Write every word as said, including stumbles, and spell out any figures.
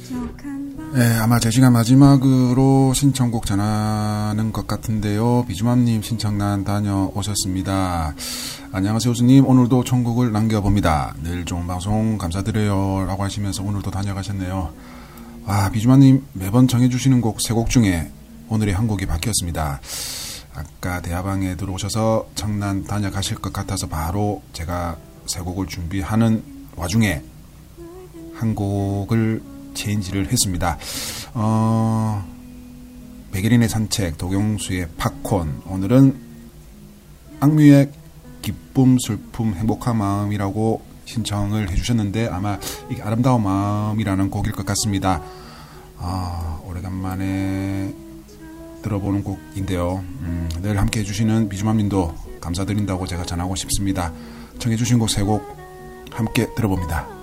네, 아마 제 시간 마지막으로 신청곡 전하는 것 같은데요. 비주맘님 신청난 다녀오셨습니다. 안녕하세요, 교수님. 오늘도 천곡을 남겨봅니다. 늘 좋은 방송 감사드려요. 라고 하시면서 오늘도 다녀가셨네요. 와, 비주맘님 매번 정해주시는 곡 세 곡 중에 오늘의 한 곡이 바뀌었습니다. 아까 대화방에 들어오셔서 청란 다녀가실 것 같아서 바로 제가 세 곡을 준비하는 와중에 한 곡을 체인지를 했습니다. 어, 백예린의 산책, 도경수의 팝콘. 오늘은 악뮤의 기쁨, 슬픔, 행복한 마음이라고 신청을 해주셨는데 아마 이게 아름다운 마음이라는 곡일 것 같습니다. 아, 오래간만에 들어보는 곡인데요. 음, 늘 함께 해주시는 비주맘님도 감사드린다고 제가 전하고 싶습니다. 청해주신 곡 세 곡 함께 들어봅니다.